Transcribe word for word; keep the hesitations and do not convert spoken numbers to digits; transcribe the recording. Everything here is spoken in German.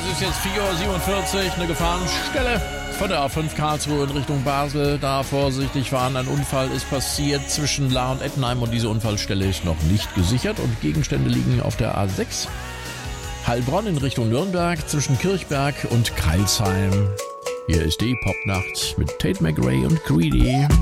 ist jetzt vier Uhr siebenundvierzig, eine Gefahrenstelle von der A fünf Karlsruhe in Richtung Basel. Da vorsichtig fahren, ein Unfall ist passiert zwischen Lahr und Ettenheim und diese Unfallstelle ist noch nicht gesichert und Gegenstände liegen auf der A sechs. Heilbronn in Richtung Nürnberg zwischen Kirchberg und Crailsheim. Hier ist die Popnacht mit Tate McRae und Greedy.